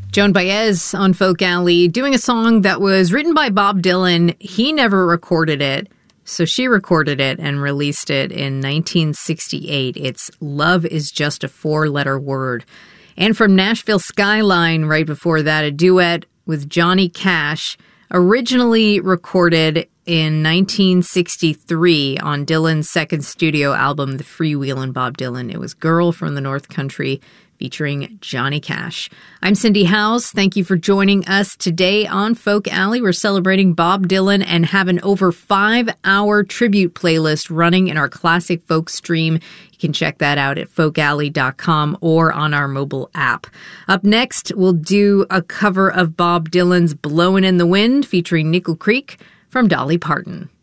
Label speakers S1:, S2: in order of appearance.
S1: Joan Baez on Folk Alley doing a song that was written by Bob Dylan. He never recorded it, so she recorded it and released it in 1968. It's Love Is Just a Four-Letter Word. And from Nashville Skyline, right before that, a duet with Johnny Cash, originally recorded in 1963 on Dylan's second studio album, The Freewheelin' Bob Dylan. It was Girl from the North Country, featuring Johnny Cash. I'm Cindy Howes. Thank you for joining us today on Folk Alley. We're celebrating Bob Dylan and have an over 5-hour tribute playlist running in our classic folk stream. You can check that out at folkalley.com or on our mobile app. Up next, we'll do a cover of Bob Dylan's Blowin' in the Wind featuring Nickel Creek from Dolly Parton.